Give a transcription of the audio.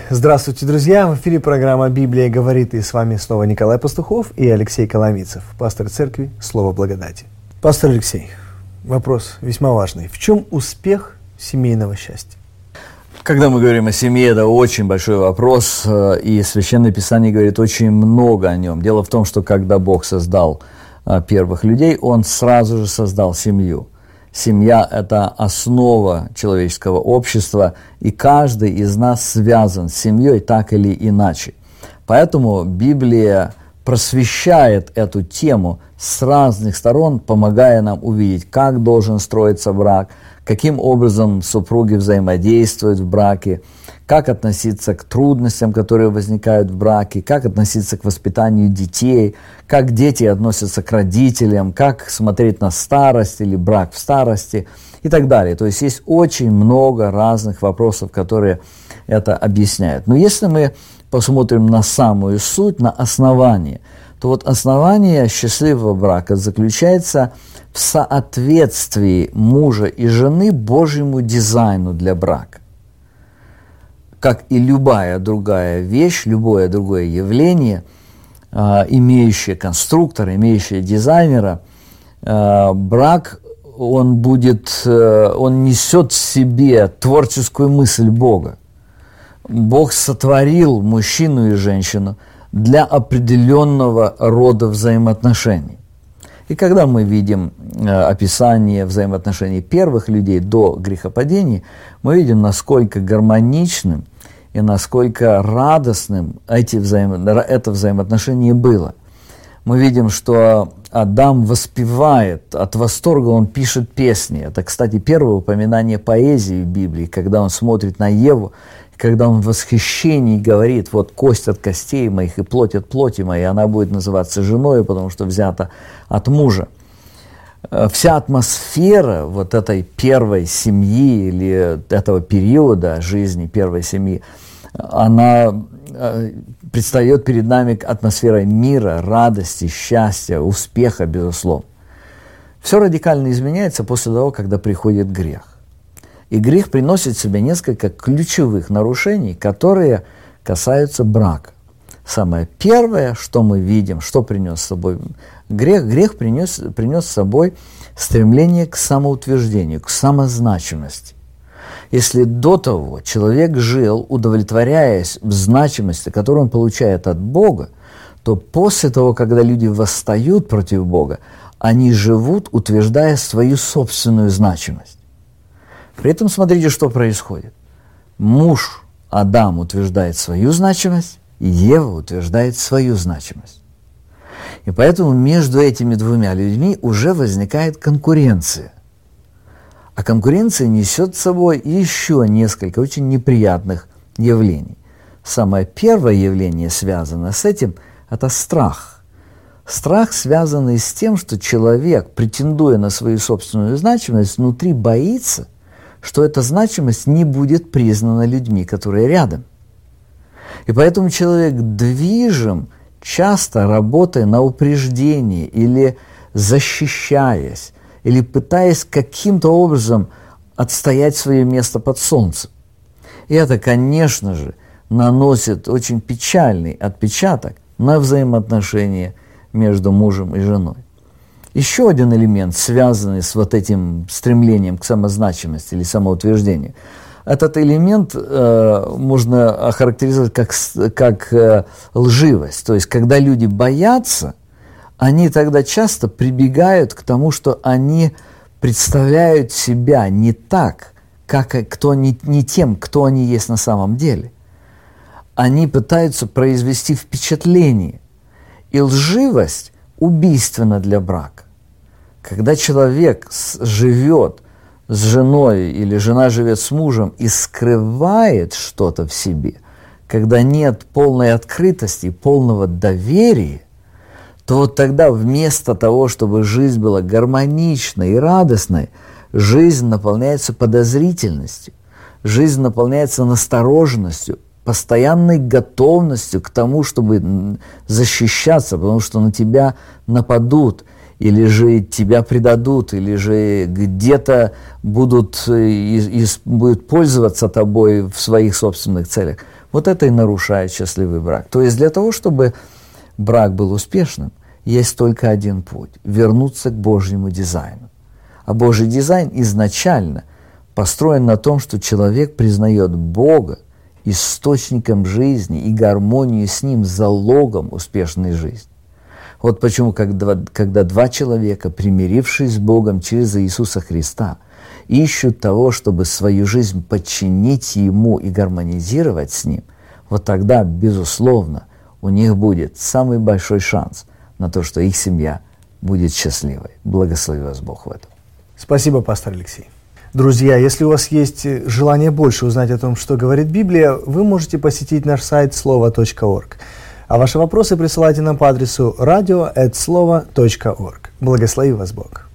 Здравствуйте, друзья! В эфире программа «Библия говорит», и с вами снова Николай Пастухов и Алексей Коломийцев, пастор церкви «Слово благодати». Пастор Алексей, вопрос весьма важный. В чем успех семейного счастья? Когда мы говорим о семье, это очень большой вопрос, и Священное Писание говорит очень много о нем. Дело в том, что когда Бог создал первых людей, Он сразу же создал семью. Семья – это основа человеческого общества, и каждый из нас связан с семьей так или иначе. Поэтому Библия просвещает эту тему с разных сторон, помогая нам увидеть, как должен строиться брак, каким образом супруги взаимодействуют в браке, как относиться к трудностям, которые возникают в браке, как относиться к воспитанию детей, как дети относятся к родителям, как смотреть на старость или брак в старости и так далее. То есть есть очень много разных вопросов, которые это объясняют. Но если мы посмотрим на самую суть, на основание, то вот основание счастливого брака заключается в соответствии мужа и жены Божьему дизайну для брака. Как и любая другая вещь, любое другое явление, имеющее конструктора, имеющее дизайнера, брак, он несет в себе творческую мысль Бога. Бог сотворил мужчину и женщину для определенного рода взаимоотношений. И когда мы видим описание взаимоотношений первых людей до грехопадения, мы видим, насколько гармоничным и насколько радостным это взаимоотношение было. Мы видим, что Адам воспевает, от восторга он пишет песни. Это, кстати, первое упоминание поэзии в Библии, когда он смотрит на Еву, когда он в восхищении говорит: вот кость от костей моих и плоть от плоти моей, она будет называться женой, потому что взята от мужа. Вся атмосфера вот этой первой семьи или этого периода жизни первой семьи, она предстает перед нами атмосферой мира, радости, счастья, успеха, безусловно. Все радикально изменяется после того, когда приходит грех. И грех приносит в себе несколько ключевых нарушений, которые касаются брака. Самое первое, что мы видим, что принес с собой грех, принес с собой стремление к самоутверждению, к самозначимости. Если до того человек жил, удовлетворяясь в значимости, которую он получает от Бога, то после того, когда люди восстают против Бога, они живут, утверждая свою собственную значимость. При этом смотрите, что происходит. Муж Адам утверждает свою значимость, и Ева утверждает свою значимость. И поэтому между этими двумя людьми уже возникает конкуренция. А конкуренция несет с собой еще несколько очень неприятных явлений. Самое первое явление, связанное с этим, это страх. Страх, связанный с тем, что человек, претендуя на свою собственную значимость, внутри боится, что эта значимость не будет признана людьми, которые рядом. И поэтому человек движим, часто работая на упреждение или защищаясь, или пытаясь каким-то образом отстоять свое место под солнцем. И это, конечно же, наносит очень печальный отпечаток на взаимоотношения между мужем и женой. Еще один элемент, связанный с вот этим стремлением к самозначимости или самоутверждению, этот элемент можно охарактеризовать как лживость. То есть, когда люди боятся, они тогда часто прибегают к тому, что они представляют себя не так, не тем, кто они есть на самом деле. Они пытаются произвести впечатление. И лживость убийственна для брака. Когда человек живет с женой или жена живет с мужем и скрывает что-то в себе, когда нет полной открытости, полного доверия, то вот тогда вместо того, чтобы жизнь была гармоничной и радостной, жизнь наполняется подозрительностью, жизнь наполняется настороженностью, постоянной готовностью к тому, чтобы защищаться, потому что на тебя нападут, или же тебя предадут, или же где-то будут пользоваться тобой в своих собственных целях. Вот это и нарушает счастливый брак. То есть для того, чтобы брак был успешным, есть только один путь – вернуться к Божьему дизайну. А Божий дизайн изначально построен на том, что человек признает Бога источником жизни и гармонию с Ним залогом успешной жизни. Вот почему, когда два человека, примирившись с Богом через Иисуса Христа, ищут того, чтобы свою жизнь подчинить Ему и гармонизировать с Ним, вот тогда, безусловно, у них будет самый большой шанс на то, что их семья будет счастливой. Благослови вас Бог в этом. Спасибо, пастор Алексей. Друзья, если у вас есть желание больше узнать о том, что говорит Библия, вы можете посетить наш сайт slovo.org. А ваши вопросы присылайте нам по адресу radio@slovo.org. Благослови вас Бог.